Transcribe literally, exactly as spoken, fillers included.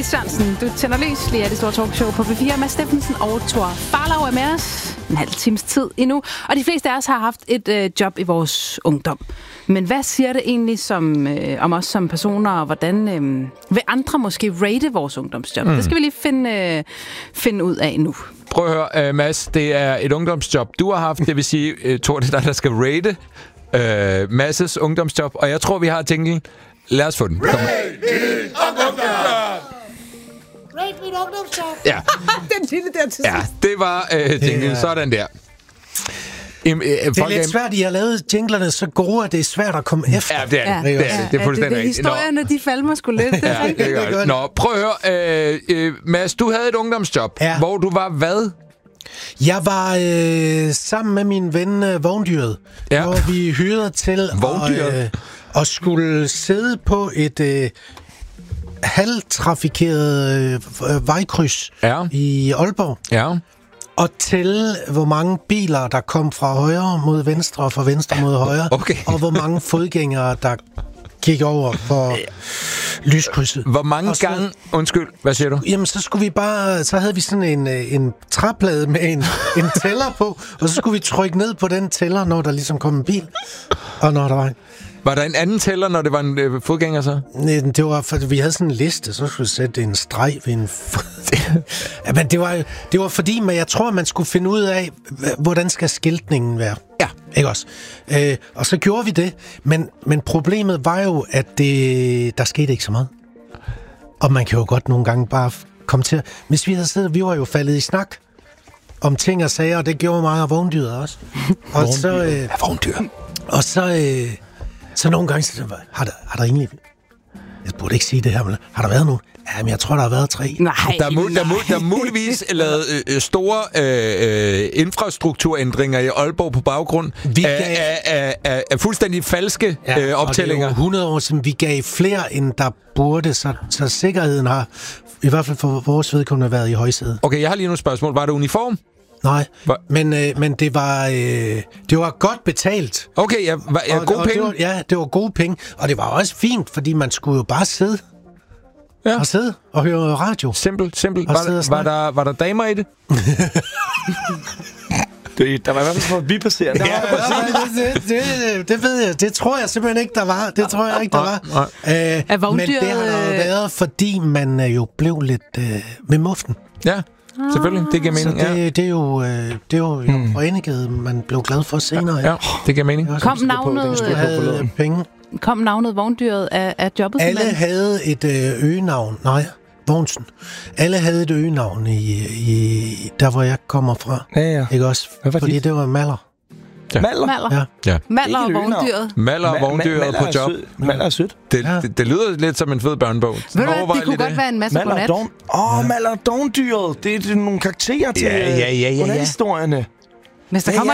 Lis Sørensen, du tænder lys lige af det store talkshow på P fire. Mads Steffensen og Thor Farlov er med os en halv times tid endnu. Og de fleste af os har haft et øh, job i vores ungdom. Men hvad siger det egentlig som, øh, om os som personer, og hvordan øh, vil andre måske rate vores ungdomsjob? Mm. Det skal vi lige finde, øh, finde ud af nu. Prøv at høre, uh, Mads, det er et ungdomsjob, du har haft. Det vil sige, uh, Thor, det er dig, der skal rate uh, Mads' ungdomsjob. Og jeg tror, vi har jinglen. Lad os få den. Kom. Rate mit ungdomsjob! Rate mit ungdomsjob! Ja. Den lille der til Ja, det var uh, jinglen. Ja. Sådan der. Im, uh, det er lidt svært, I har lavet jinglerne så gode, at det er svært at komme efter. Ja, det er Ja. det. Det er, det. Det er fuldstændig ja, det, det, historierne, de falmer sgu lidt. Det er ja, rigtigt. det er godt. Nå, prøv at høre. Uh, uh, Mads, du havde et ungdomsjob, ja. hvor du var hvad? Jeg var øh, sammen med min ven øh, Vogndyret, ja. hvor vi hyrede til at, øh, at skulle sidde på et øh, halvtrafikeret øh, vejkryds ja. i Aalborg. Ja. Og tælle, hvor mange biler, der kom fra højre mod venstre og fra venstre mod højre. Okay. Og hvor mange fodgængere, der gik over for lyskrydset. Hvor mange så, gange... Undskyld, hvad siger du? Jamen, så skulle vi bare... Så havde vi sådan en, en træplade med en, en tæller på, og så skulle vi trykke ned på den tæller, når der ligesom kom en bil, og når der var en... Var der en anden tæller, når det var en øh, fodgænger så? Nej, det var, for vi havde sådan en liste, så skulle vi sætte en streg ved en... ja, men det var, det var fordi, men jeg tror, man skulle finde ud af, hvordan skal skiltningen være. Ja. Ikke også? Øh, og så gjorde vi det, men, men problemet var jo, at det, der skete ikke så meget. Og man kan jo godt nogle gange bare komme til... Hvis vi havde siddet, vi var jo faldet i snak om ting og sager, og det gjorde mig og Vogndyret også. Og så... Øh, ja, Vogndyr. Og så... Øh, Så nogle gange, så har der, har der egentlig... Jeg burde ikke sige det her, men har der været nogen? Ja, men jeg tror, der har været tre. Nej, der, er mul- der, er mul- der er muligvis lavet øh, store øh, infrastrukturændringer i Aalborg på baggrund vi af, gav... af, af, af, af fuldstændig falske ja, øh, optællinger. Og det er jo hundrede år siden, vi gav flere, end der burde, så, så sikkerheden har, i hvert fald for vores vedkommende, været i højsædet. Okay, jeg har lige nogle spørgsmål. Var det uniform? Nej, men, øh, men det var øh, det var godt betalt. Okay, ja, var, ja, gode og, penge. Og det var, ja, det var gode penge, og det var også fint, fordi man skulle jo bare sidde ja. og sidde og høre radio. Simpelt, simpelt. Var, der, var, der, var der damer i det? det der var i hvert fald for bipasserende. Ja, det, det, det, det ved jeg. Det tror jeg simpelthen ikke, der var. Det tror jeg ikke, der var. Øh, men det har der været, fordi man jo blev lidt øh, med muften. Ja. Selvfølgelig, det giver mening. Så det, ja. det er jo, det er jo hmm. Enighed, man blev glad for senere. Ja, ja det giver mening. Kom navnet, på, havde penge. Kom navnet Vogndyret af, af jobbet? Alle havde et øh, øgenavn. Nej, Vognsen. Alle havde et øgenavn i, i der, hvor jeg kommer fra. Ja, ja. Ikke også? Fordi det var Maller. Ja. Maller? Maller. Ja. Ja. Maller og Vogndyret. Maller og Vogndyret på job. Maller er sødt. Det, ja. det, det lyder lidt som en fed børnebog. Ved du hvad, det kunne godt være en masse godnat. Åh, oh, Maller og Dogndyret. Det er nogle karakterer til ja, ja, ja, ja, ja. historierne. Hvis der kommer